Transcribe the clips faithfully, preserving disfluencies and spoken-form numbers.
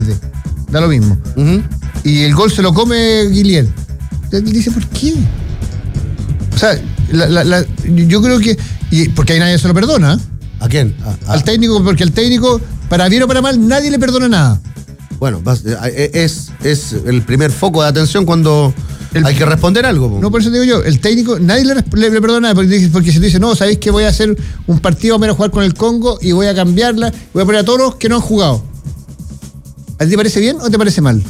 Da lo mismo. Uh-huh. Y el gol se lo come Guillier. Él dice, ¿por qué? O sea, la, la, la, yo creo que... Y porque ahí nadie se lo perdona. ¿A quién? A, a... Al técnico, porque al técnico, para bien o para mal, nadie le perdona nada. Bueno, es, es el primer foco de atención cuando el, hay que responder algo. Po. No, por eso digo yo, el técnico, nadie le, le, le perdona nada, porque, porque si tú dices, no, ¿sabéis que voy a hacer un partido, vamos a jugar con el Congo y voy a cambiarla, voy a poner a todos los que no han jugado? ¿A ti te parece bien o te parece mal?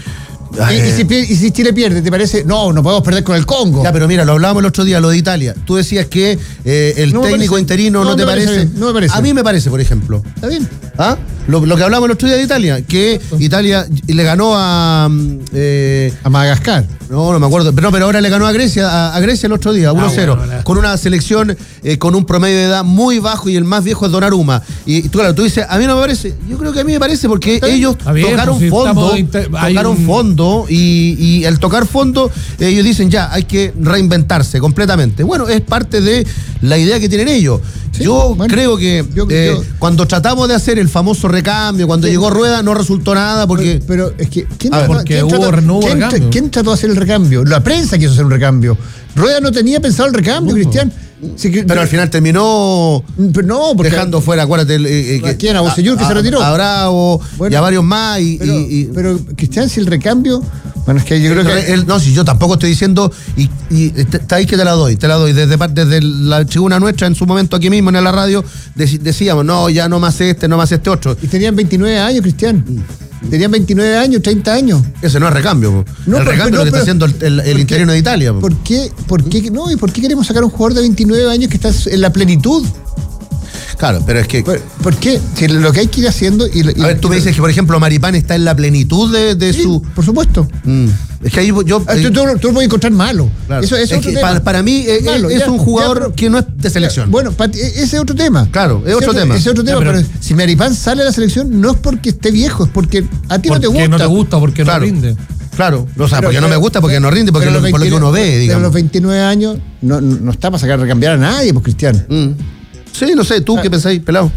Y, y, si, y si Chile pierde, ¿te parece? No, no podemos perder con el Congo. Ya, pero mira, lo hablábamos el otro día, lo de Italia. Tú decías que eh, el no técnico parece, interino no, no te parece. parece no me parece. A mí me parece, por ejemplo. ¿Está bien? ¿Ah? Lo, lo que hablábamos el otro día de Italia, que Italia le ganó a... Eh, a Madagascar. No, no me acuerdo. Pero, pero ahora le ganó a Grecia, a, a Grecia el otro día, uno cero. Ah, bueno, con una selección eh, con un promedio de edad muy bajo y el más viejo es Donnarumma. Y, y tú, claro, tú dices, a mí no me parece. Yo creo que a mí me parece porque ellos bien, tocaron pues, fondo, inter... tocaron un... fondo y, y al tocar fondo ellos dicen ya, hay que reinventarse completamente. Bueno, es parte de la idea que tienen ellos. Sí, yo bueno, creo que yo, eh, yo... cuando tratamos de hacer el famoso recambio, cuando sí, llegó Rueda no resultó nada porque... Pero, pero es que... ¿quién, ver, trató, porque ¿quién, hubo, trató, no hubo ¿quién, recambio? ¿quién trató de hacer el recambio? La prensa quiso hacer un recambio. Rueda no tenía pensado el recambio, no, Cristian. Sí, que, pero al final terminó pero no, porque, dejando fuera, acuérdate, eh, eh, ¿quién? A Bocellur que a, se retiró. A Bravo bueno, y a varios más. Y, pero, y, y, pero, Cristian, si el recambio... Bueno, es que yo creo que... El, no, si yo tampoco estoy diciendo, y, y está ahí que te la doy, te la doy. Desde, desde la tribuna nuestra, en su momento aquí mismo en la radio, decíamos, no, ya no más este, no más este otro. Y tenían veintinueve años, Cristian. Tenían veintinueve años, treinta años. Ese no es recambio. No, el pero, recambio no, es lo que está haciendo el, el, el interino de Italia. ¿Por qué, por qué, no, ¿y por qué queremos sacar a un jugador de veintinueve años que está en la plenitud? Claro, pero es que... ¿Por, ¿por qué? Si lo que hay que ir haciendo... Y, y, a ver, tú me dices que, por ejemplo, Maripán está en la plenitud de, de sí, su... por supuesto. Mm. Es que ahí yo... Ah, tú, tú, tú lo puedes encontrar malo. Claro. Eso, eso es que para, para mí es, malo, es ya, un jugador ya, pero, que no es de selección. Bueno, ese es otro tema. Claro, es otro ese tema. Ese es otro tema, ya, pero, pero si Maripán sale a la selección no es porque esté viejo, es porque a ti no te gusta. Porque no te gusta, porque claro, no rinde. Claro, o sea, pero, porque pero, no me gusta, porque no rinde, porque lo, por lo que uno ve, digamos. Pero a los veintinueve años no, no está para sacar recambiar a nadie, pues, Cristian. Mm. Sí, no sé, ¿tú ah. qué pensáis, pelado?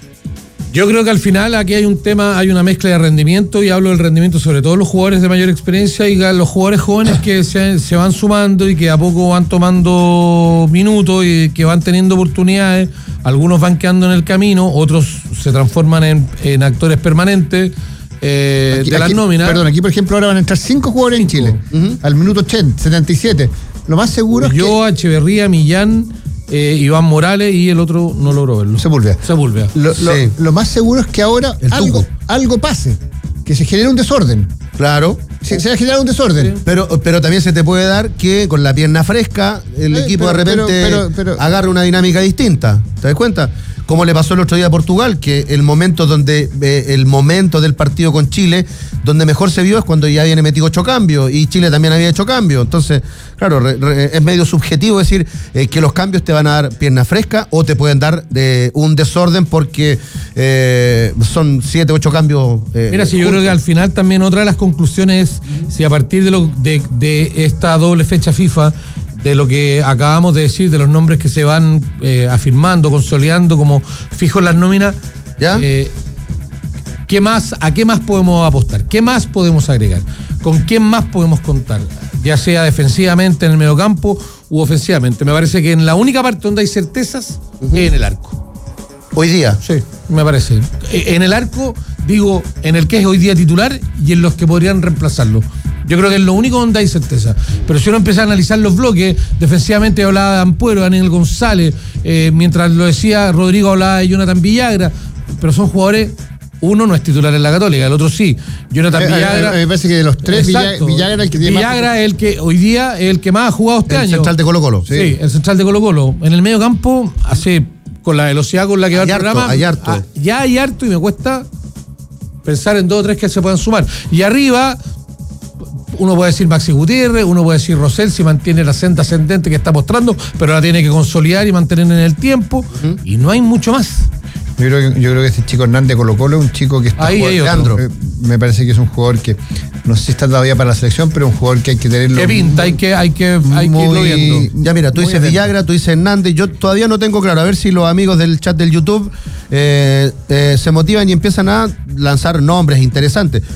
Yo creo que al final aquí hay un tema, hay una mezcla de rendimiento, y hablo del rendimiento sobre todo los jugadores de mayor experiencia y los jugadores jóvenes que se, se van sumando y que a poco van tomando minutos y que van teniendo oportunidades. Algunos van quedando en el camino, otros se transforman en, en actores permanentes eh, aquí, de las aquí, nóminas. Perdón, aquí por ejemplo ahora van a entrar cinco jugadores cinco. en Chile, uh-huh. al minuto ochenta, setenta y siete. Lo más seguro Yo, es que... Echeverría, Millán... Eh, Iván Morales y el otro no logró verlo. Sepúlveda. Sepúlveda. Lo, lo, sí. lo más seguro es que ahora algo, algo pase, que se genere un desorden. Claro. Se, se va a generar un desorden. Sí. Pero, pero también se te puede dar que con la pierna fresca el eh, equipo pero, de repente pero, pero, pero, agarre una dinámica distinta. ¿Te das cuenta? Como le pasó el otro día a Portugal, que el momento donde eh, el momento del partido con Chile, donde mejor se vio es cuando ya viene metido ocho cambios, y Chile también había hecho cambios. Entonces, claro, re, re, es medio subjetivo decir eh, que los cambios te van a dar pierna fresca o te pueden dar de un desorden porque eh, son siete, ocho cambios. Eh, Mira, si yo creo que al final también otra de las conclusiones es si a partir de, lo, de, de esta doble fecha FIFA, de lo que acabamos de decir, de los nombres que se van eh, afirmando, consolidando como fijos en las nóminas, ¿ya? Eh, ¿qué más, ¿a qué más podemos apostar? ¿Qué más podemos agregar? ¿Con quién más podemos contar? Ya sea defensivamente en el mediocampo u ofensivamente. Me parece que en la única parte donde hay certezas uh-huh. es en el arco. Hoy día. Sí, me parece. En el arco, digo, en el que es hoy día titular y en los que podrían reemplazarlo. Yo creo que es lo único donde hay certeza. Pero si uno empieza a analizar los bloques, defensivamente hablaba de Ampuero, Daniel González, eh, mientras lo decía Rodrigo hablaba de Jonathan Villagra, pero son jugadores, uno no es titular en la Católica, el otro sí. Jonathan eh, Villagra. Me parece que de los tres, exacto, Villagra es el que tiene Villagra más... es el que hoy día es el que más ha jugado este el año. El central de Colo Colo. Sí. sí, el central de Colo Colo. En el medio campo, hace con la velocidad con la que va el programa, hay harto. Ah, ya hay harto y me cuesta pensar en dos o tres que se puedan sumar. Y arriba... Uno puede decir Maxi Gutiérrez, uno puede decir Rosell si mantiene la senda ascendente que está mostrando, pero la tiene que consolidar y mantener en el tiempo, uh-huh. y no hay mucho más. Yo creo que, yo creo que este chico Hernández Colo Colo es un chico que está ahí hay jugando. Eh, me parece que es un jugador que No sé si está todavía para la selección, pero es un jugador que hay que tenerlo. Que pinta, hay que, hay que, hay que irlo viendo. Ya mira, tú Muy dices atento. Villagra, tú dices Hernández. Yo todavía no tengo claro. A ver si los amigos del chat del YouTube eh, eh, se motivan y empiezan a lanzar nombres interesantes.